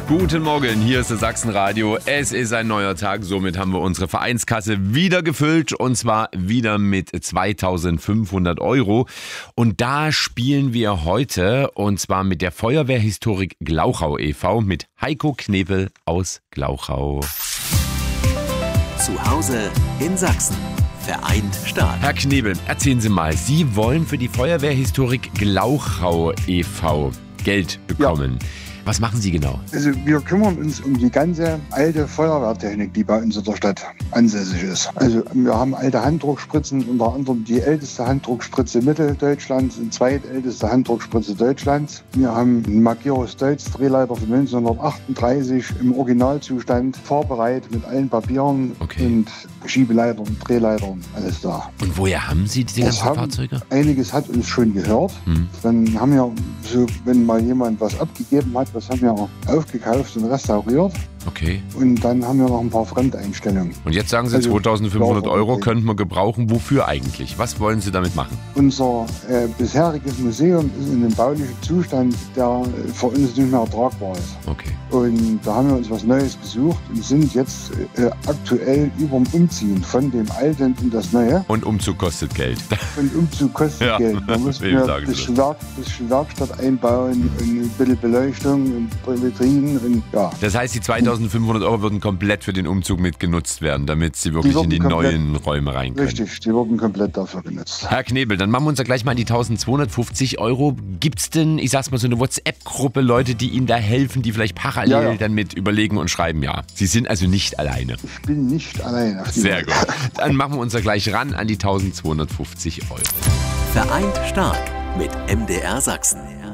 Guten Morgen, hier ist das Sachsenradio. Es ist ein neuer Tag, somit haben wir unsere Vereinskasse wieder gefüllt und zwar wieder mit 2.500 Euro. Und da spielen wir heute und zwar mit der Feuerwehrhistorik Glauchau e.V. mit Heiko Knebel aus Glauchau. Zu Hause in Sachsen. Vereint stark. Herr Knebel, erzählen Sie mal, Sie wollen für die Feuerwehrhistorik Glauchau e.V. Geld bekommen. Ja. Was machen Sie genau? Also wir kümmern uns um die ganze alte Feuerwehrtechnik, die bei uns in der Stadt ansässig ist. Also wir haben alte Handdruckspritzen, unter anderem die älteste Handdruckspritze Mitteldeutschlands, die zweitälteste Handdruckspritze Deutschlands. Wir haben einen Magirus Deutz Drehleiter von 1938 im Originalzustand, fahrbereit mit allen Papieren und Schiebeleitern, Drehleitern, alles da. Und woher haben Sie diese ganzen Fahrzeuge? Einiges hat uns schon gehört. Dann haben wir, so, wenn mal jemand was abgegeben hat, das haben wir aufgekauft und restauriert. Okay. Und dann haben wir noch ein paar Fremdeinstellungen. Und jetzt sagen Sie, 2.500 Euro könnten wir gebrauchen. Wofür eigentlich? Was wollen Sie damit machen? Unser bisheriges Museum ist in einem baulichen Zustand, der für uns nicht mehr ertragbar ist. Okay. Und da haben wir uns was Neues gesucht und sind jetzt aktuell über dem Umziehen von dem Alten in das Neue. Und Umzug kostet Geld. Und Umzug kostet Geld. Da müssen wir ein bisschen Werkstatt einbauen und ein bisschen Beleuchtung und Vitrinen und ja. Das heißt, die 2.500 Euro würden komplett für den Umzug mitgenutzt werden, damit Sie wirklich in die neuen Räume rein können. Richtig, die wurden komplett dafür genutzt. Herr Knebel, dann machen wir uns ja gleich mal an die 1.250 Euro. Gibt es denn, ich sag's mal, so eine WhatsApp-Gruppe, Leute, die Ihnen da helfen, die vielleicht parallel dann mit überlegen und schreiben? Ja, Sie sind also nicht alleine. Ich bin nicht alleine. Sehr gut. Dann machen wir uns ja gleich ran an die 1.250 Euro. Vereint stark mit MDR Sachsen.